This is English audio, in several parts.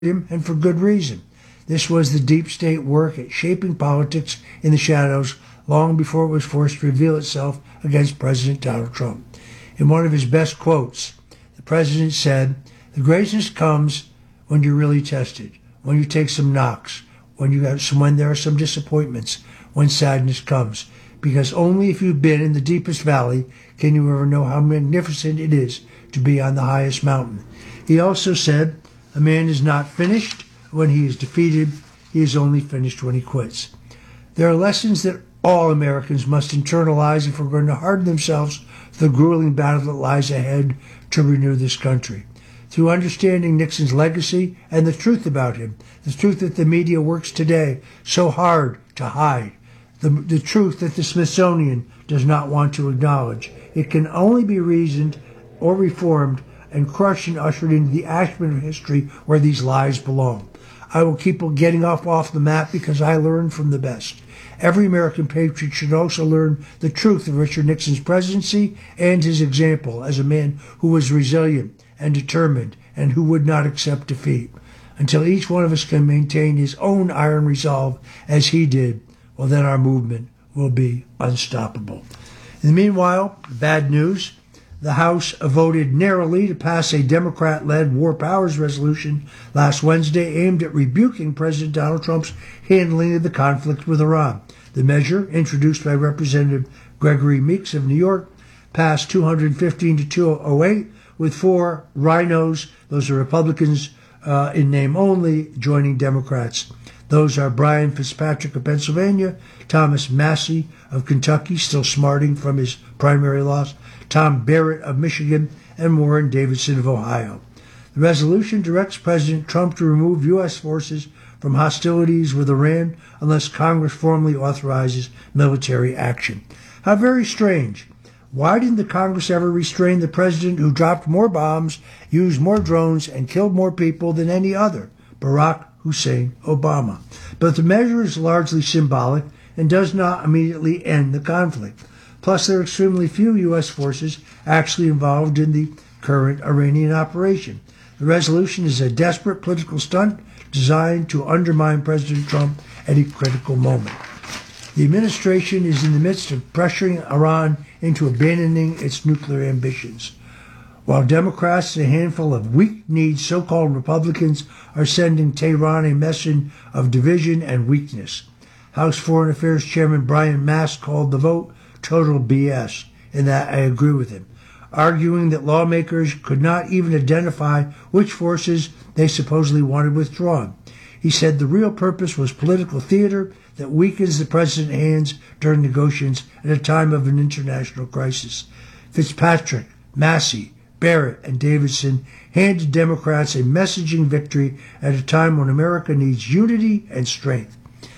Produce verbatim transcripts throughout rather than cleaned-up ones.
him, and for good reason. This was the deep state work at shaping politics in the shadows long before it was forced to reveal itself against President Donald Trump. In one of his best quotes, the president said, "The greatness comes when you're really tested, when you take some knocks, when you have some, when there are some disappointments, when sadness comes. Because only if you've been in the deepest valley can you ever know how magnificent it is to be on the highest mountain." He also said, "A man is not finished when he is defeated. He is only finished when he quits." There are lessons that all Americans must internalize if we're going to harden themselves for the grueling battle that lies ahead to renew this country. Through understanding Nixon's legacy and the truth about him, the truth that the media works today so hard to hide, the, the truth that the Smithsonian does not want to acknowledge, it can only be reasoned or reformed and crushed and ushered into the ashman of history where these lies belong. I will keep getting off off the map because I learned from the best. Every American patriot should also learn the truth of Richard Nixon's presidency and his example as a man who was resilient and determined and who would not accept defeat. Until each one of us can maintain his own iron resolve as he did, well, then our movement will be unstoppable. In the meanwhile, bad news. The House voted narrowly to pass a Democrat-led War Powers resolution last Wednesday aimed at rebuking President Donald Trump's handling of the conflict with Iran. The measure, introduced by Representative Gregory Meeks of New York, passed two hundred fifteen to two oh eight, with four rhinos, those are Republicans uh, in name only, joining Democrats. Those are Brian Fitzpatrick of Pennsylvania, Thomas Massie of Kentucky, still smarting from his primary loss, Tom Barrett of Michigan, and Warren Davidson of Ohio. The resolution directs President Trump to remove U S forces from hostilities with Iran unless Congress formally authorizes military action. How very strange. Why didn't the Congress ever restrain the president who dropped more bombs, used more drones, and killed more people than any other, Barack Hussein Obama? But the measure is largely symbolic and does not immediately end the conflict. Plus, there are extremely few U S forces actually involved in the current Iranian operation. The resolution is a desperate political stunt designed to undermine President Trump at a critical moment. The administration is in the midst of pressuring Iran into abandoning its nuclear ambitions, while Democrats and a handful of weak-kneed so-called Republicans are sending Tehran a message of division and weakness. House Foreign Affairs Chairman Brian Mast called the vote total B S, and that I agree with him, arguing that lawmakers could not even identify which forces they supposedly wanted withdrawn. He said the real purpose was political theater that weakens the president's hands during negotiations at a time of an international crisis. Fitzpatrick, Massie, Barrett, and Davidson handed Democrats a messaging victory at a time when America needs unity and strength.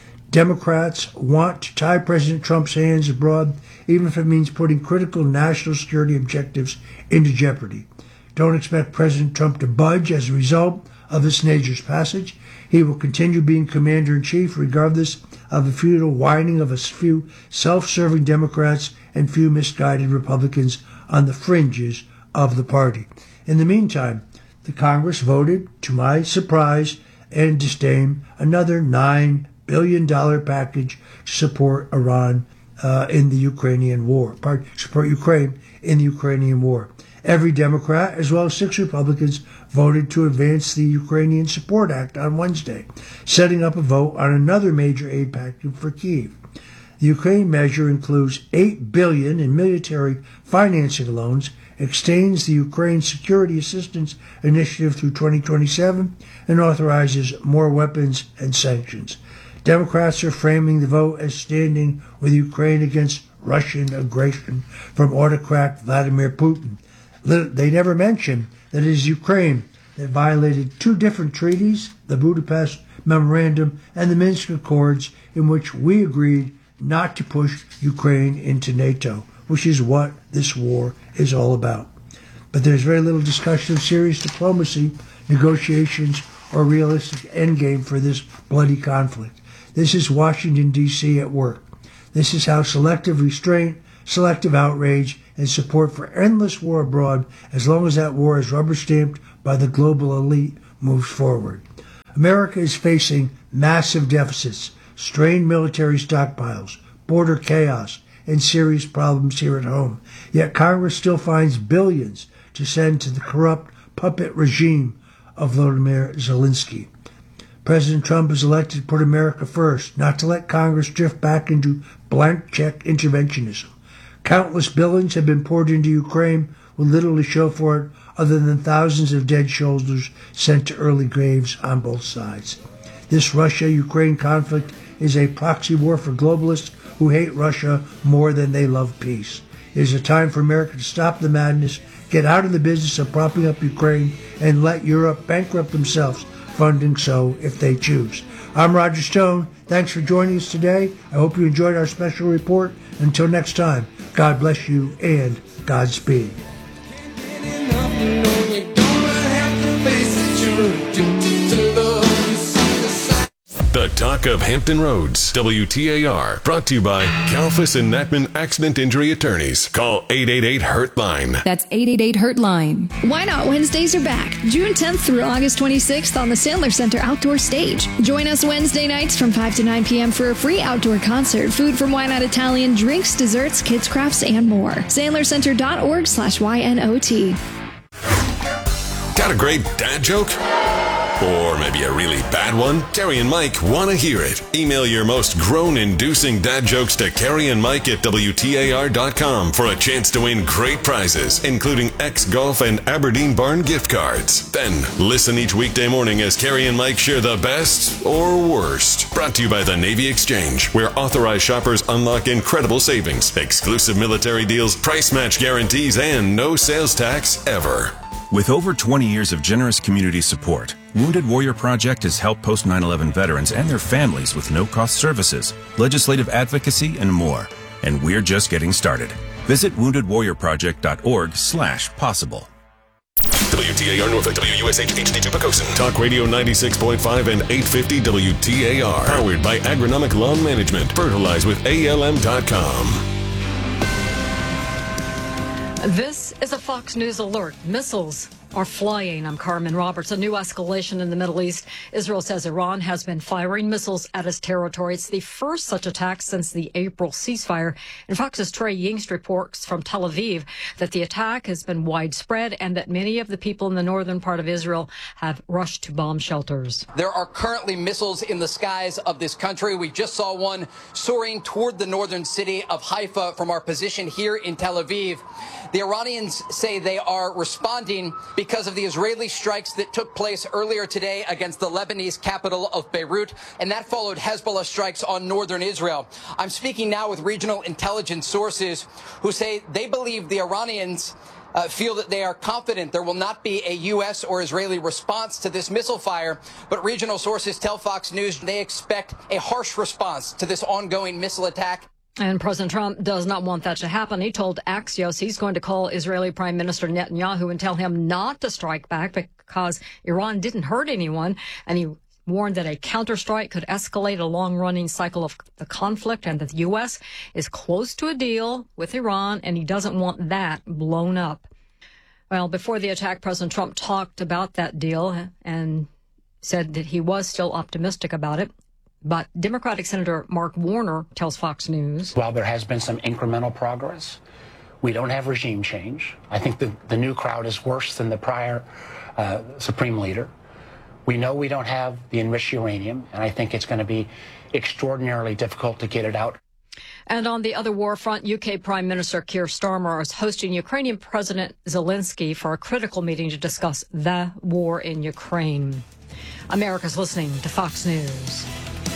Democrats want to tie President Trump's hands abroad, even if it means putting critical national security objectives into jeopardy. Don't expect President Trump to budge as a result of this measure's passage. He will continue being commander-in-chief regardless of the futile whining of a few self-serving Democrats and few misguided Republicans on the fringes of the party. In the meantime, the Congress voted, to my surprise and disdain, another nine billion dollars package to support Iran uh, in the Ukrainian war, part, support Ukraine in the Ukrainian war. Every Democrat, as well as six Republicans, voted to advance the Ukrainian Support Act on Wednesday, setting up a vote on another major aid package for Kyiv. The Ukraine measure includes eight billion dollars in military financing loans, extends the Ukraine Security Assistance Initiative through twenty twenty-seven, and authorizes more weapons and sanctions. Democrats are framing the vote as standing with Ukraine against Russian aggression from autocrat Vladimir Putin. They never mention that it is Ukraine that violated two different treaties, the Budapest Memorandum and the Minsk Accords, in which we agreed not to push Ukraine into NATO, which is what this war is all about. But there's very little discussion of serious diplomacy, negotiations, or realistic endgame for this bloody conflict. This is Washington, D C at work. This is how selective restraint, selective outrage, and support for endless war abroad, as long as that war is rubber-stamped by the global elite, moves forward. America is facing massive deficits, strained military stockpiles, border chaos, and serious problems here at home. Yet Congress still finds billions to send to the corrupt puppet regime of Volodymyr Zelensky. President Trump is elected to put America first, not to let Congress drift back into blank check interventionism. Countless billions have been poured into Ukraine with little to show for it other than thousands of dead soldiers sent to early graves on both sides. This Russia-Ukraine conflict is a proxy war for globalists who hate Russia more than they love peace. It is a time for America to stop the madness, get out of the business of propping up Ukraine, and let Europe bankrupt themselves, funding so if they choose. I'm Roger Stone. Thanks for joining us today. I hope you enjoyed our special report. Until next time, God bless you and Godspeed. The Talk of Hampton Roads, W T A R, brought to you by Kalfas and Natman Accident Injury Attorneys. Call eight eight eight, hurt line. That's eight eight eight, hurt line. Why Not Wednesdays are back, June tenth through August twenty-sixth on the Sandler Center Outdoor Stage. Join us Wednesday nights from five to nine p.m. for a free outdoor concert, food from Why Not Italian, drinks, desserts, kids crafts, and more. Sandlercenter.org slash Y-N-O-T. Got a great dad joke? Or maybe a really bad one? Carrie and Mike want to hear it. Email your most groan-inducing dad jokes to Carrie and Mike at W T A R dot com for a chance to win great prizes, including X Golf and Aberdeen Barn gift cards. Then listen each weekday morning as Carrie and Mike share the best or worst. Brought to you by the Navy Exchange, where authorized shoppers unlock incredible savings, exclusive military deals, price match guarantees, and no sales tax ever. With over twenty years of generous community support, Wounded Warrior Project has helped post nine eleven veterans and their families with no-cost services, legislative advocacy, and more. And we're just getting started. Visit wounded warrior project dot org slash possible. W T A R Norfolk, W U S H H D two Pocosin. Talk Radio ninety-six point five and eight fifty W T A R. Powered by Agronomic Lawn Management. Fertilize with A L M dot com. This is a Fox News alert. Missiles are flying. I'm Carmen Roberts. A new escalation in the Middle East. Israel says Iran has been firing missiles at its territory. It's the first such attack since the April ceasefire. And Fox's Trey Yingst reports from Tel Aviv that the attack has been widespread and that many of the people in the northern part of Israel have rushed to bomb shelters. There are currently missiles in the skies of this country. We just saw one soaring toward the northern city of Haifa from our position here in Tel Aviv. The Iranians say they are responding because of the Israeli strikes that took place earlier today against the Lebanese capital of Beirut, and that followed Hezbollah strikes on northern Israel. I'm speaking now with regional intelligence sources who say they believe the Iranians Uh, feel that they are confident there will not be a U S or Israeli response to this missile fire, but regional sources tell Fox News they expect a harsh response to this ongoing missile attack. And President Trump does not want that to happen. He told Axios he's going to call Israeli Prime Minister Netanyahu and tell him not to strike back because Iran didn't hurt anyone. And he warned that a counterstrike could escalate a long-running cycle of the conflict and that the U S is close to a deal with Iran, and he doesn't want that blown up. Well, before the attack, President Trump talked about that deal and said that he was still optimistic about it. But Democratic Senator Mark Warner tells Fox News, while there has been some incremental progress, we don't have regime change. I think the, the new crowd is worse than the prior uh, Supreme Leader. We know we don't have the enriched uranium, and I think it's going to be extraordinarily difficult to get it out. And on the other war front, U K Prime Minister Keir Starmer is hosting Ukrainian President Zelensky for a critical meeting to discuss the war in Ukraine. America's listening to Fox News.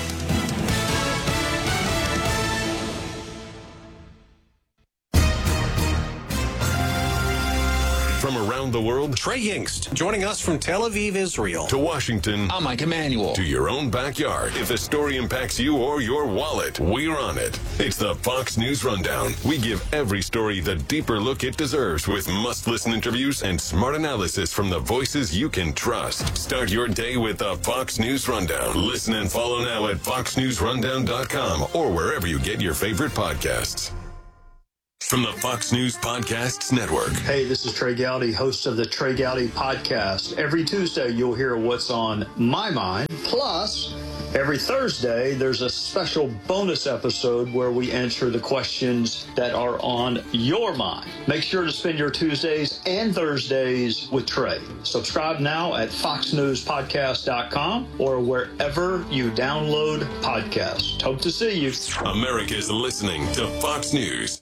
From around the world, Trey Yingst, joining us from Tel Aviv, Israel. To Washington, I'm Mike Emanuel. To your own backyard. If a story impacts you or your wallet, we're on it. It's the Fox News Rundown. We give every story the deeper look it deserves with must-listen interviews and smart analysis from the voices you can trust. Start your day with the Fox News Rundown. Listen and follow now at fox news rundown dot com or wherever you get your favorite podcasts. from the Fox News Podcasts Network. Hey, this is Trey Gowdy, host of the Trey Gowdy Podcast. Every Tuesday, you'll hear what's on my mind. Plus, every Thursday, there's a special bonus episode where we answer the questions that are on your mind. Make sure to spend your Tuesdays and Thursdays with Trey. Subscribe now at fox news podcast dot com or wherever you download podcasts. Hope to see you. America's listening to Fox News.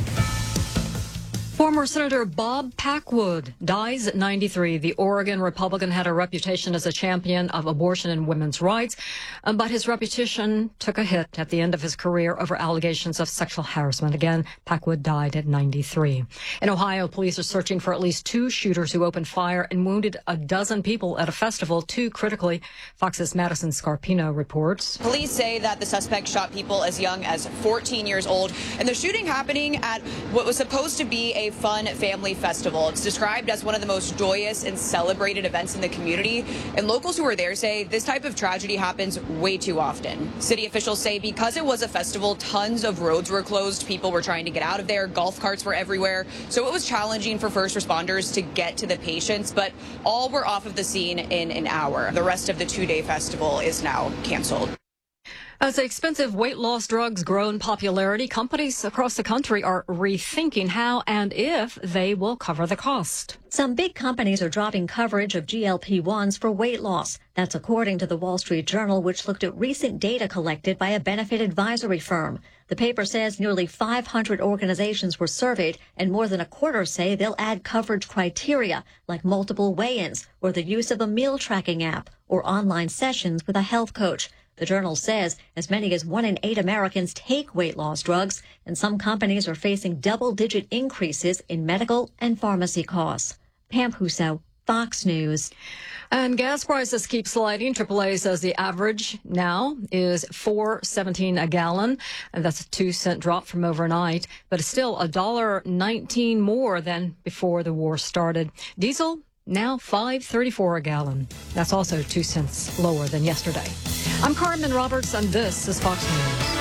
Former Senator Bob Packwood dies at ninety-three. The Oregon Republican had a reputation as a champion of abortion and women's rights, but his reputation took a hit at the end of his career over allegations of sexual harassment. Again, Packwood died at ninety-three. In Ohio, police are searching for at least two shooters who opened fire and wounded a dozen people at a festival. Two critically, Fox's Madison Scarpino reports. Police say that the suspect shot people as young as fourteen years old, and the shooting happening at what was supposed to be a fun family festival. It's described as one of the most joyous and celebrated events in the community, and locals who are there say this type of tragedy happens way too often. City officials say because it was a festival, tons of roads were closed, people were trying to get out of there, golf carts were everywhere, so it was challenging for first responders to get to the patients, but all were off of the scene in an hour. The rest of the two-day festival is now canceled. As expensive weight loss drugs grow in popularity, companies across the country are rethinking how and if they will cover the cost. Some big companies are dropping coverage of G L P ones for weight loss. That's according to the Wall Street Journal, which looked at recent data collected by a benefit advisory firm. The paper says nearly five hundred organizations were surveyed, and more than a quarter say they'll add coverage criteria like multiple weigh-ins or the use of a meal tracking app or online sessions with a health coach. The Journal says as many as one in eight Americans take weight loss drugs, and some companies are facing double-digit increases in medical and pharmacy costs. Pam Huso, Fox News. And gas prices keep sliding. triple A says the average now is four seventeen a gallon, and that's a two cent drop from overnight, but it's still one dollar nineteen more than before the war started. Diesel now five thirty-four a gallon. That's also two cents lower than yesterday. I'm Carmen Roberts, and this is Fox News.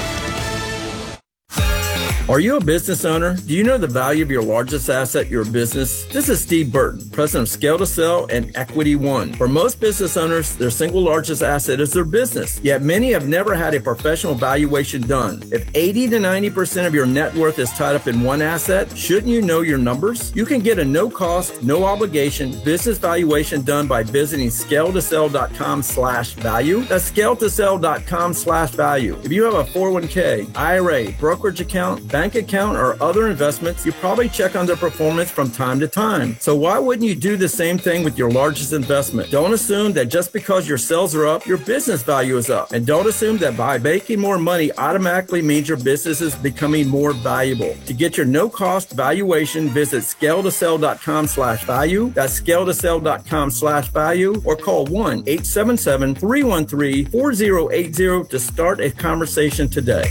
Are you a business owner? Do you know the value of your largest asset, your business? This is Steve Burton, president of Scale to Sell and Equity One. For most business owners, their single largest asset is their business. Yet many have never had a professional valuation done. If eighty to ninety percent of your net worth is tied up in one asset, shouldn't you know your numbers? You can get a no-cost, no-obligation business valuation done by visiting scale to sell dot com slash value. That's scale to sell dot com slash value. If you have a four oh one k, I R A, brokerage account, bank account, or other investments, you probably check on their performance from time to time. So why wouldn't you do the same thing with your largest investment? Don't assume that just because your sales are up, your business value is up. And don't assume that by making more money automatically means your business is becoming more valuable. To get your no-cost valuation, visit scale to sell dot com slash value. That's scale to sell dot com slash value, or call one eight seven seven, three one three, four oh eight oh to start a conversation today.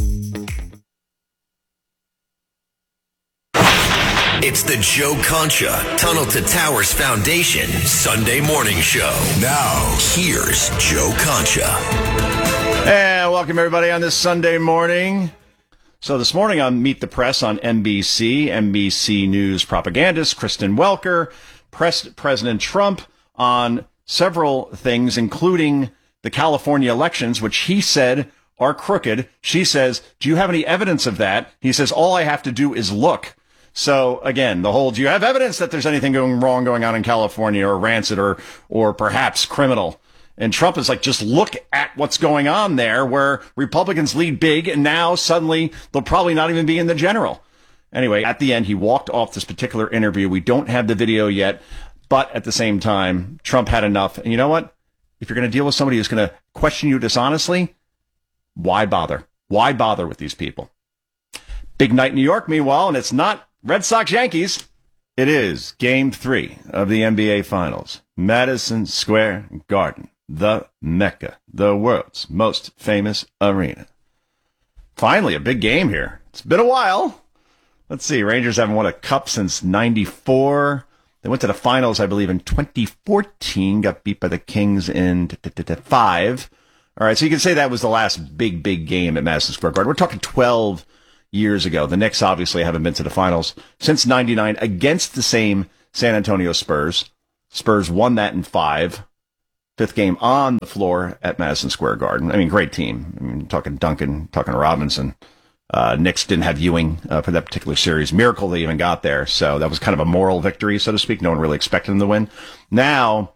It's the Joe Concha Tunnel to Towers Foundation Sunday morning show. Now, here's Joe Concha. And welcome everybody on this Sunday morning. So this morning on Meet the Press on N B C, N B C News propagandist Kristen Welker pressed President Trump on several things, including the California elections, which he said are crooked. She says, do you have any evidence of that? He says, all I have to do is look. So again, the whole, do you have evidence that there's anything going wrong going on in California, or rancid, or or perhaps criminal? And Trump is like, just look at what's going on there, where Republicans lead big, and now suddenly they'll probably not even be in the general. Anyway, at the end, he walked off this particular interview. We don't have the video yet, but at the same time, Trump had enough. And you know what? If you're going to deal with somebody who's going to question you dishonestly, why bother? Why bother with these people? Big night in New York, meanwhile, and it's not Red Sox Yankees. It is game three of the N B A Finals. Madison Square Garden, the Mecca, the world's most famous arena. Finally, a big game here. It's been a while. Let's see, Rangers haven't won a cup since ninety-four. They went to the finals, I believe, in twenty fourteen, got beat by the Kings in five. All right, so you can say that was the last big, big game at Madison Square Garden. We're talking twelve years ago. The Knicks obviously haven't been to the finals since ninety-nine against the same San Antonio Spurs. Spurs won that in five. Fifth game on the floor at Madison Square Garden. I mean, great team. I mean, talking Duncan, talking Robinson. Uh, Knicks didn't have Ewing uh, for that particular series. Miracle they even got there. So that was kind of a moral victory, so to speak. No one really expected them to win. Now,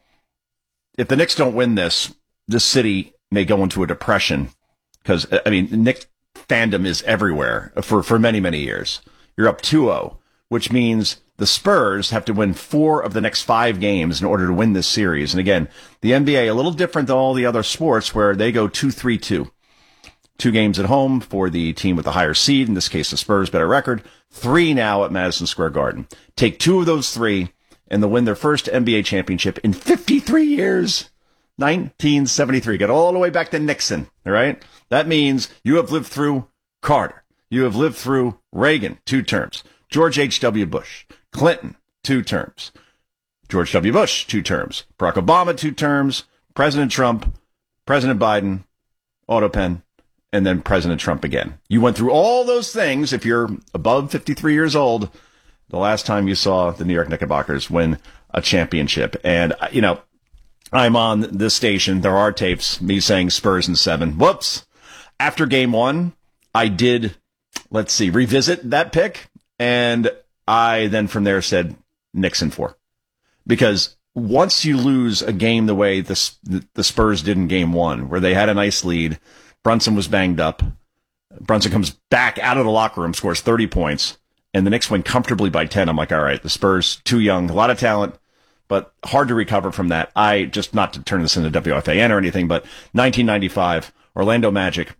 if the Knicks don't win this, this city may go into a depression because, I mean, Knicks fandom is everywhere for, for many, many years. You're up two oh, which means the Spurs have to win four of the next five games in order to win this series. And again, the N B A, a little different than all the other sports where they go two three two. Two games at home for the team with the higher seed, in this case the Spurs, better record. Three now at Madison Square Garden. Take two of those three, and they'll win their first N B A championship in fifty-three years. nineteen seventy-three. Get all the way back to Nixon, all right? That means you have lived through Carter. You have lived through Reagan, two terms. George H W. Bush. Clinton, two terms. George W. Bush, two terms. Barack Obama, two terms. President Trump, President Biden, autopen, and then President Trump again. You went through all those things. If you're above fifty-three years old, the last time you saw the New York Knickerbockers win a championship. And, you know, I'm on this station. There are tapes, me saying Spurs in seven. Whoops. After game one, I did, let's see, revisit that pick. And I then from there said Knicks in four. Because once you lose a game the way the, the Spurs did in game one, where they had a nice lead, Brunson was banged up. Brunson comes back out of the locker room, scores thirty points, and the Knicks win comfortably by ten. I'm like, all right, the Spurs, too young, a lot of talent, but hard to recover from that. I, just not to turn this into W F A N or anything, but nineteen ninety-five, Orlando Magic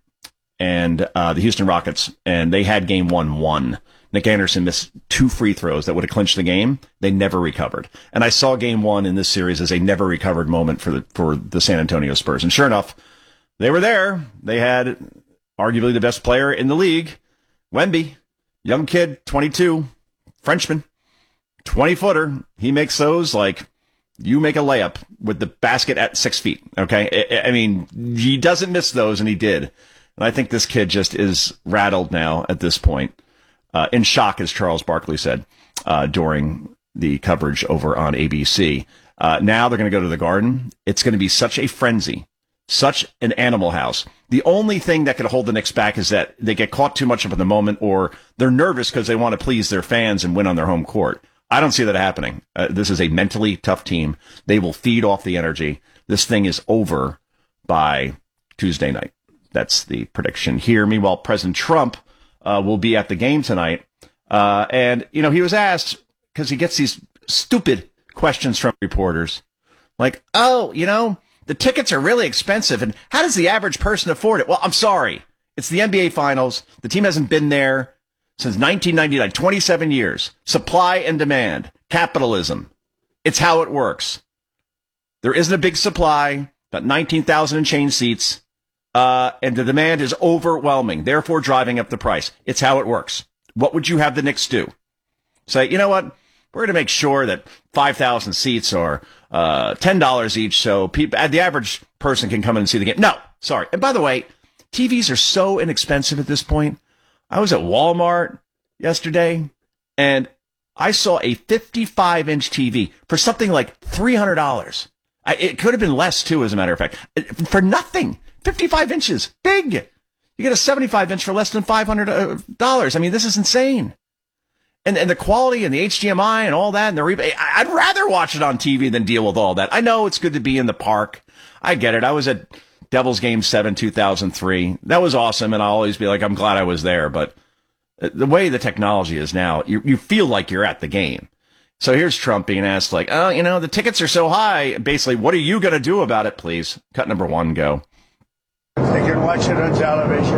and uh, the Houston Rockets, and they had game one won. Nick Anderson missed two free throws that would have clinched the game. They never recovered. And I saw game one in this series as a never recovered moment for the, for the San Antonio Spurs. And sure enough, they were there. They had arguably the best player in the league, Wemby, young kid, twenty-two, Frenchman, twenty-footer. He makes those like you make a layup with the basket at six feet, okay? I, I mean, he doesn't miss those, and he did. And I think this kid just is rattled now at this point. Uh, in shock, as Charles Barkley said uh, during the coverage over on A B C. Uh, now they're going to go to the Garden. It's going to be such a frenzy, such an animal house. The only thing that could hold the Knicks back is that they get caught too much up in the moment, or they're nervous because they want to please their fans and win on their home court. I don't see that happening. Uh, this is a mentally tough team. They will feed off the energy. This thing is over by Tuesday night. That's the prediction here. Meanwhile, President Trump Uh, will be at the game tonight. Uh, and, you know, he was asked, because he gets these stupid questions from reporters, like, oh, you know, the tickets are really expensive, and how does the average person afford it? Well, I'm sorry. It's the N B A Finals. The team hasn't been there since nineteen ninety-nine, twenty-seven years. Supply and demand. Capitalism. It's how it works. There isn't a big supply, about nineteen thousand and change seats. Uh, and the demand is overwhelming, therefore driving up the price. It's how it works. What would you have the Knicks do? Say, you know what? We're going to make sure that five thousand seats are uh, ten dollars each, so people, the average person can come in and see the game. No, sorry. And by the way, T Vs are so inexpensive at this point. I was at Walmart yesterday, and I saw a fifty-five inch T V for something like three hundred dollars. I, it could have been less, too, as a matter of fact. For nothing. fifty-five inches. Big. You get a seventy-five inch for less than five hundred dollars. I mean, this is insane. And and the quality and the H D M I and all that, and the re- I'd rather watch it on T V than deal with all that. I know it's good to be in the park. I get it. I was at Devils Game seven, two thousand three. That was awesome, and I'll always be like, I'm glad I was there. But the way the technology is now, you, you feel like you're at the game. So here's Trump being asked, like, oh, you know, the tickets are so high. Basically, what are you going to do about it, please? Cut number one, go. They can watch it on television.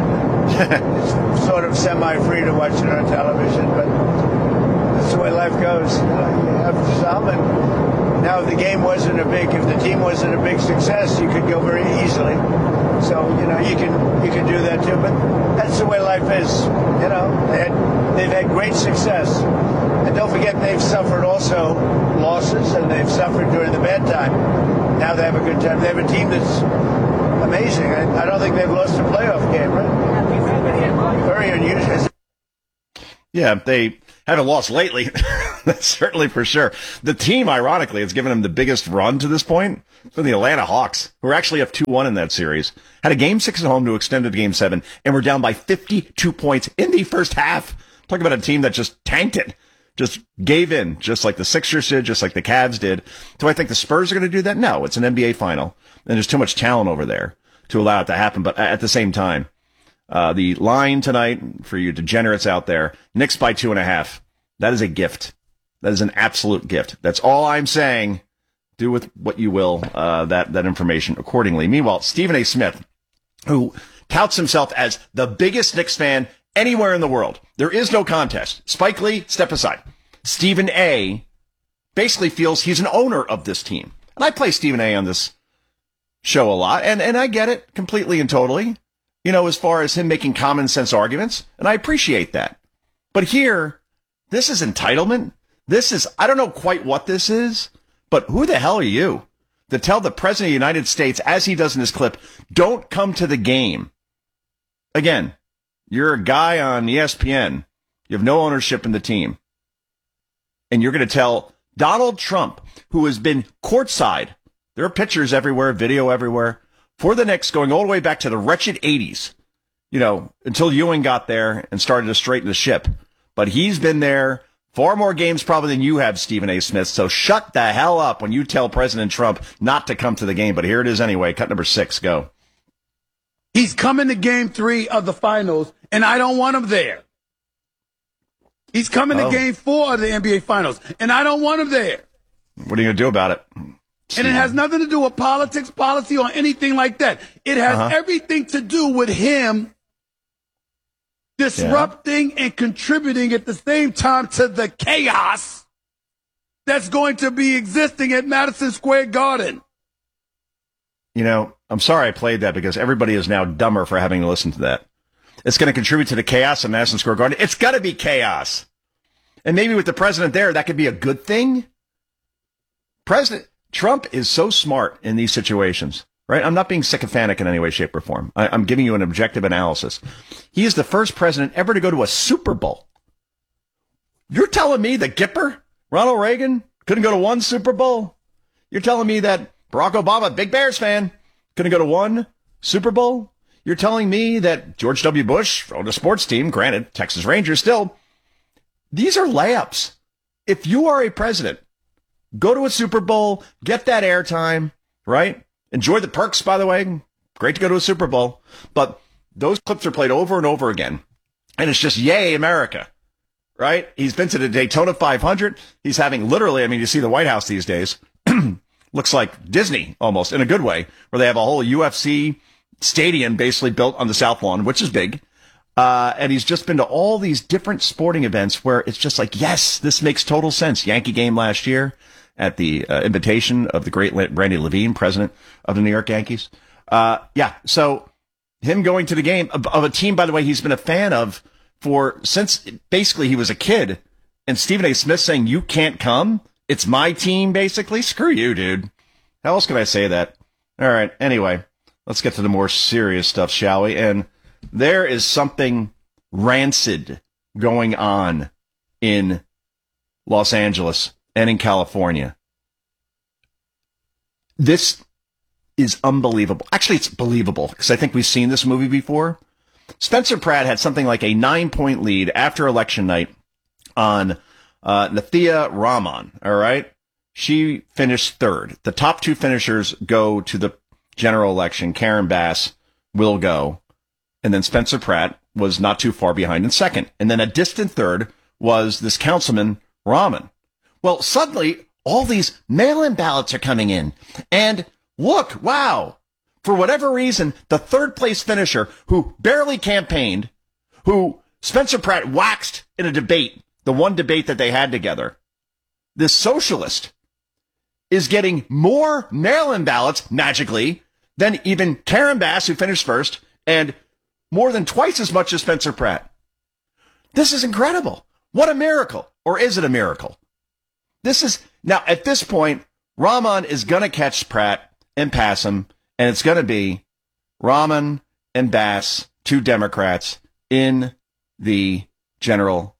It's sort of semi-free to watch it on television, but that's the way life goes. You know, you have some, and now if the game wasn't a big, if the team wasn't a big success, you could go very easily. So, you know, you can you can do that too, but that's the way life is. You know, they had, they've had great success. And don't forget, they've suffered also losses, and they've suffered during the bad time. Now they have a good time. They have a team that's amazing. I, I don't think they've lost a playoff game, right? Very unusual. Yeah, they haven't lost lately. That's certainly for sure. The team, ironically, has given them the biggest run to this point for the Atlanta Hawks, who are actually up two one in that series. Had a game six at home to extend to game seven, and were down by fifty-two points in the first half. Talk about a team that just tanked it, just gave in, just like the Sixers did, just like the Cavs did. Do I think the Spurs are going to do that? No, it's an N B A final, and there's too much talent over there to allow it to happen. But at the same time, Uh, the line tonight for you degenerates out there, Knicks by two and a half. That is a gift. That is an absolute gift. That's all I'm saying. Do with what you will, uh, that, that information accordingly. Meanwhile, Stephen A. Smith, who touts himself as the biggest Knicks fan anywhere in the world. There is no contest. Spike Lee, step aside. Stephen A. basically feels he's an owner of this team. And I play Stephen A. on this show a lot, and, and I get it completely and totally. You know, as far as him making common sense arguments, and I appreciate that. But here, this is entitlement. This is, I don't know quite what this is, but who the hell are you to tell the President of the United States, as he does in this clip, don't come to the game? Again, you're a guy on E S P N. You have no ownership in the team. And you're going to tell Donald Trump, who has been courtside, there are pictures everywhere, video everywhere, for the Knicks, going all the way back to the wretched eighties, you know, until Ewing got there and started to straighten the ship. But he's been there far more games probably than you have, Stephen A. Smith. So shut the hell up when you tell President Trump not to come to the game. But here it is anyway. Cut number six. Go. He's coming to game three of the finals, and I don't want him there. He's coming Oh. to game four of the N B A finals, and I don't want him there. What are you going to do about it? And it has nothing to do with politics, policy, or anything like that. It has Uh-huh. everything to do with him disrupting and contributing at the same time to the chaos that's going to be existing at Madison Square Garden. You know, I'm sorry I played that because everybody is now dumber for having to listen to that. It's going to contribute to the chaos at Madison Square Garden. It's got to be chaos. And maybe with the president there, that could be a good thing. President Trump is so smart in these situations, right? I'm not being sycophantic in any way, shape, or form. I, I'm giving you an objective analysis. He is the first president ever to go to a Super Bowl. You're telling me that Gipper, Ronald Reagan, couldn't go to one Super Bowl? You're telling me that Barack Obama, big Bears fan, couldn't go to one Super Bowl? You're telling me that George W. Bush owned a sports team, granted, Texas Rangers still. These are layups. If you are a president, go to a Super Bowl, get that airtime, right? Enjoy the perks, by the way. Great to go to a Super Bowl. But those clips are played over and over again. And it's just, yay, America, right? He's been to the Daytona five hundred. He's having literally, I mean, you see the White House these days. Looks like Disney, almost, in a good way, where they have a whole U F C stadium basically built on the South Lawn, which is big. Uh, and he's just been to all these different sporting events where it's just like, yes, this makes total sense. Yankee game last year at the uh, invitation of the great Randy Levine, president of the New York Yankees. Uh, yeah, so him going to the game of, of a team, by the way, he's been a fan of for since basically he was a kid. And Stephen A. Smith saying, you can't come? It's my team, basically? Screw you, dude. How else can I say that? All right, anyway, let's get to the more serious stuff, shall we? And there is something rancid going on in Los Angeles and in California. This is unbelievable. Actually, it's believable because I think we've seen this movie before. Spencer Pratt had something like a nine-point lead after election night on uh, Nathia Rahman, all right? She finished third. The top two finishers go to the general election. Karen Bass will go. And then Spencer Pratt was not too far behind in second. And then a distant third was this councilman, Rahman. Well, suddenly, all these mail-in ballots are coming in. And look, wow, for whatever reason, the third-place finisher, who barely campaigned, who Spencer Pratt waxed in a debate, the one debate that they had together, this socialist is getting more mail-in ballots, magically, than even Karen Bass, who finished first, and more than twice as much as Spencer Pratt. This is incredible. What a miracle. Or is it a miracle? This is, now at this point, Rahman is going to catch Pratt and pass him, and it's going to be Rahman and Bass, two Democrats, in the general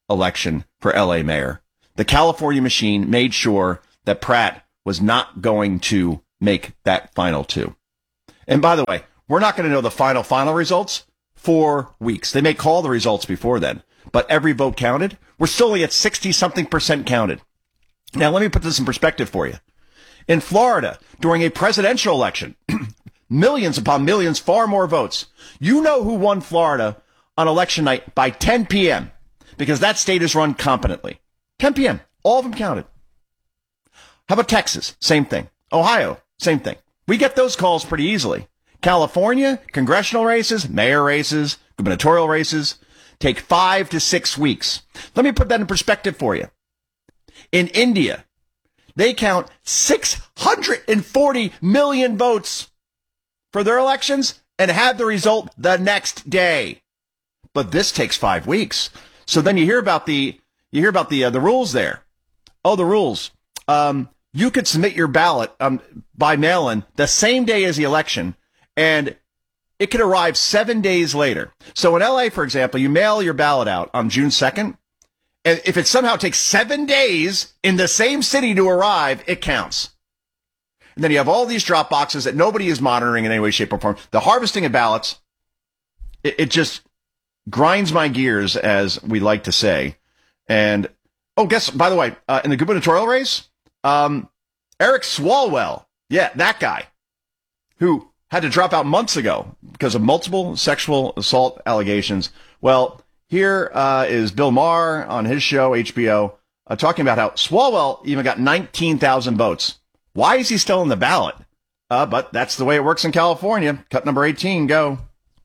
election for L A mayor. The California machine made sure that Pratt was not going to make that final two. And by the way, we're not going to know the final, final results for weeks. They may call the results before then, but every vote counted. We're still only at sixty something percent counted. Now, let me put this in perspective for you. In Florida, during a presidential election, millions upon millions, far more votes. You know who won Florida on election night by ten p.m. because that state is run competently. ten p.m. All of them counted. How about Texas? Same thing. Ohio? Same thing. We get those calls pretty easily. California, congressional races, mayor races, gubernatorial races take five to six weeks. Let me put that in perspective for you. In India, they count six hundred forty million votes for their elections and have the result the next day. But this takes five weeks. So then you hear about the you hear about the uh, the rules there. Oh, the rules. Um, you could submit your ballot um, by mail-in the same day as the election, and it could arrive seven days later. So in L A, for example, you mail your ballot out on June second, and if it somehow takes seven days in the same city to arrive, it counts. And then you have all these drop boxes that nobody is monitoring in any way, shape, or form. The harvesting of ballots, it, it just grinds my gears, as we like to say. And, oh, guess, by the way, uh, in the gubernatorial race, um, Eric Swalwell, yeah, that guy, who had to drop out months ago because of multiple sexual assault allegations. Well, here uh, is Bill Maher on his show, H B O, uh, talking about how Swalwell even got nineteen thousand votes. Why is he still on the ballot? Uh, but that's the way it works in California. Cut number eighteen, go.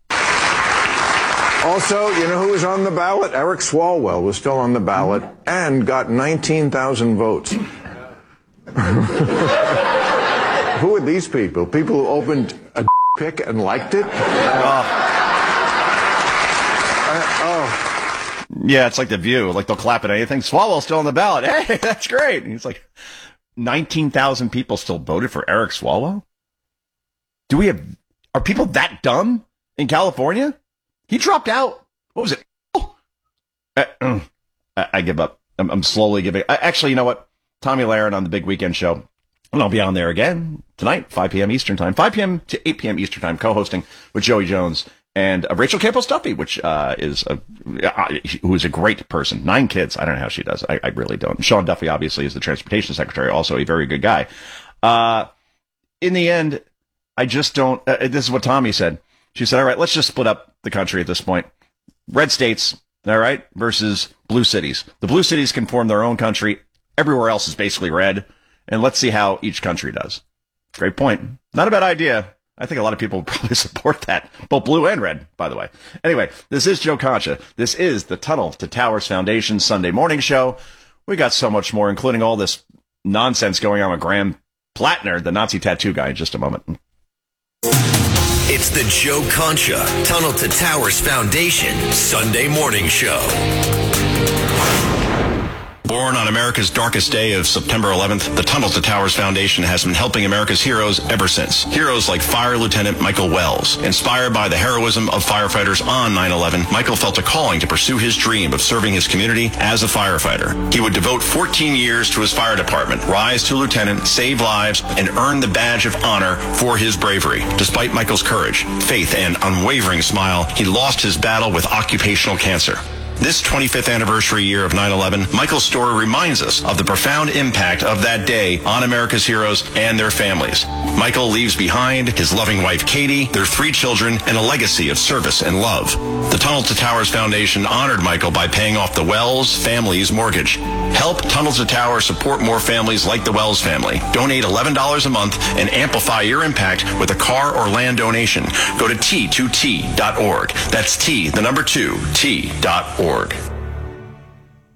Also, you know who was on the ballot? Eric Swalwell was still on the ballot and got nineteen thousand votes. Who are these people? People who opened a pic and liked it? Uh, oh. Yeah, it's like The View. Like, they'll clap at anything. Swalwell's still on the ballot. Hey, that's great. And he's like, nineteen thousand people still voted for Eric Swalwell? Do we have, are people that dumb in California? He dropped out. What was it? Oh. I, I give up. I'm, I'm slowly giving. I, actually, you know what? Tommy Lahren on the Big Weekend Show. And I'll be on there again tonight, five p.m. Eastern Time, five p.m. to eight p.m. Eastern Time, co-hosting with Joey Jones and uh, Rachel Campos Duffy, which uh, is a, uh, who is a great person. Nine kids. I don't know how she does. I, I really don't. Sean Duffy, obviously, is the transportation secretary, also a very good guy. Uh, in the end, I just don't. Uh, this is what Tommy said. She said, all right, let's just split up the country at this point. Red states, all right, versus blue cities. The blue cities can form their own country. Everywhere else is basically red. And let's see how each country does. Great point. Not a bad idea. I think a lot of people would probably support that. Both blue and red, by the way. Anyway, this is Joe Concha. This is the Tunnel to Towers Foundation Sunday morning show. We got so much more, including all this nonsense going on with Graham Plattner, the Nazi tattoo guy, in just a moment. It's the Joe Concha Tunnel to Towers Foundation Sunday morning show. Born on America's darkest day of September eleventh, the Tunnel to Towers Foundation has been helping America's heroes ever since. Heroes like Fire Lieutenant Michael Wells. Inspired by the heroism of firefighters on nine eleven, Michael felt a calling to pursue his dream of serving his community as a firefighter. He would devote fourteen years to his fire department, rise to lieutenant, save lives, and earn the badge of honor for his bravery. Despite Michael's courage, faith, and unwavering smile, he lost his battle with occupational cancer. This twenty-fifth anniversary year of nine eleven, Michael's story reminds us of the profound impact of that day on America's heroes and their families. Michael leaves behind his loving wife, Katie, their three children, and a legacy of service and love. The Tunnel to Towers Foundation honored Michael by paying off the Wells family's mortgage. Help Tunnel to Towers support more families like the Wells family. Donate eleven dollars a month and amplify your impact with a car or land donation. Go to T two T dot org. That's T, the number two, T dot org.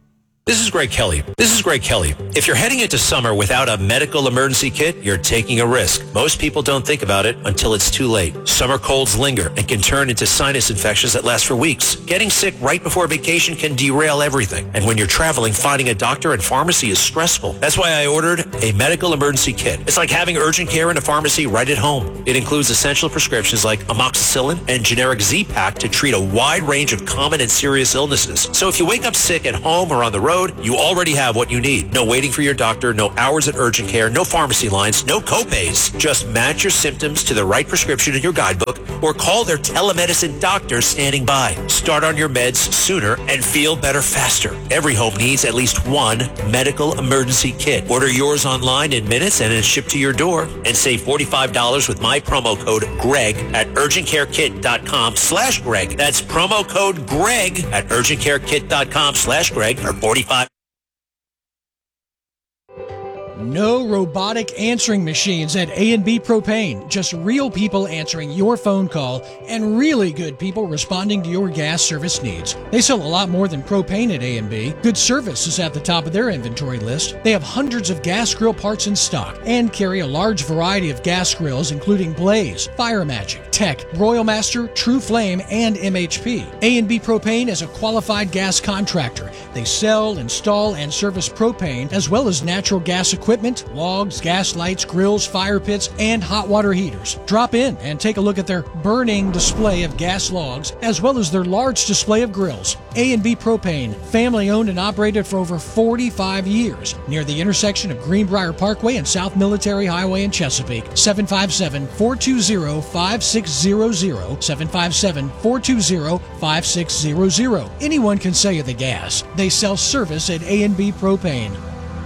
This is Greg Kelly. This is Greg Kelly. If you're heading into summer without a medical emergency kit, you're taking a risk. Most people don't think about it until it's too late. Summer colds linger and can turn into sinus infections that last for weeks. Getting sick right before vacation can derail everything. And when you're traveling, finding a doctor and pharmacy is stressful. That's why I ordered a medical emergency kit. It's like having urgent care in a pharmacy right at home. It includes essential prescriptions like amoxicillin and generic Z-Pak to treat a wide range of common and serious illnesses. So if you wake up sick at home or on the road, you already have what you need. No waiting for your doctor, no hours at urgent care, no pharmacy lines, no copays. Just match your symptoms to the right prescription in your guidebook or call their telemedicine doctor standing by. Start on your meds sooner and feel better faster. Every home needs at least one medical emergency kit. Order yours online in minutes and it's shipped to your door. And save forty-five dollars with my promo code GREG at urgentcarekit.com slash Greg. That's promo code GREG at urgentcarekit.com slash Greg for forty-five dollars. No robotic answering machines at A and B Propane. Just real people answering your phone call and really good people responding to your gas service needs. They sell a lot more than propane at A and B. Good service is at the top of their inventory list. They have hundreds of gas grill parts in stock and carry a large variety of gas grills including Blaze, Fire Magic, Tech, Royal Master, True Flame, and M H P. A and B Propane is a qualified gas contractor. They sell, install, and service propane as well as natural gas equipment, logs, gas lights, grills, fire pits, and hot water heaters. Drop in and take a look at their burning display of gas logs as well as their large display of grills. A and B Propane, family owned and operated for over forty-five years, near the intersection of Greenbrier Parkway and South Military Highway in Chesapeake. seven five seven, four two zero, five six zero zero, seven five seven, four two zero, five six zero zero. Anyone can sell you the gas. They sell service at A and B Propane.